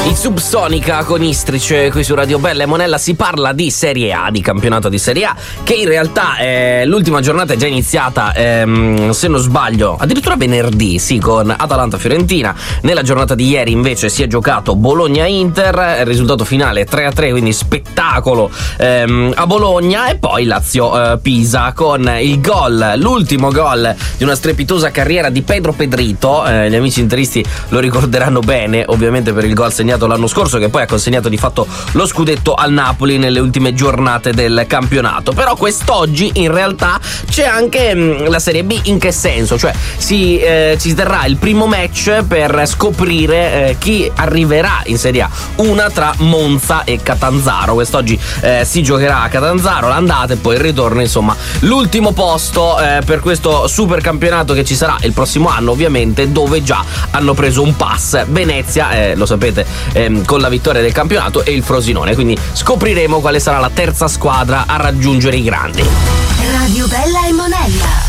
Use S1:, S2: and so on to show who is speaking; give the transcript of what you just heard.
S1: I Subsonica con Istrice qui su Radio Bella e Monella. Si parla di Serie A, di campionato di Serie A, che in realtà l'ultima giornata è già iniziata, se non sbaglio addirittura venerdì, sì, con Atalanta-Fiorentina. Nella giornata di ieri invece si è giocato Bologna-Inter, il risultato finale 3-3, quindi spettacolo a Bologna. E poi Lazio-Pisa con il gol, l'ultimo gol di una strepitosa carriera di Pedro Pedrito. Gli amici interisti lo ricorderanno bene, ovviamente, per il gol segnato l'anno scorso, che poi ha consegnato di fatto lo scudetto al Napoli nelle ultime giornate del campionato. Però quest'oggi in realtà c'è anche la Serie B. In che senso? Cioè ci terrà il primo match per scoprire chi arriverà in Serie A, una tra Monza e Catanzaro. Quest'oggi si giocherà a Catanzaro, l'andata e poi il ritorno, insomma l'ultimo posto per questo super campionato che ci sarà il prossimo anno, ovviamente, dove già hanno preso un pass Venezia, lo sapete, con la vittoria del campionato, e il Frosinone. Quindi scopriremo quale sarà la terza squadra a raggiungere i grandi.
S2: Radio Bella e Monella.